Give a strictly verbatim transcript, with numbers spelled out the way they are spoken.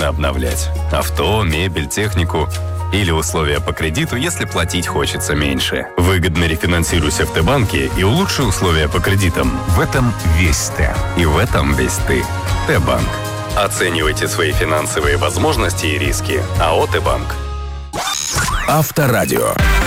нужно обновлять. Авто, мебель, технику. Или условия по кредиту, если платить хочется меньше. Выгодно рефинансируйся в Т-банке и улучши условия по кредитам. В этом весь Т. И в этом весь ты. Т-банк. Оценивайте свои финансовые возможности и риски. АО «Т-банк». Авторадио.